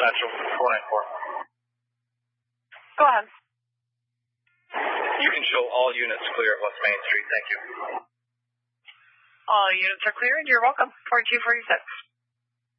Central 494. Go ahead. You can show all units clear of West Main Street. Thank you. All units are cleared. You're welcome. 4246.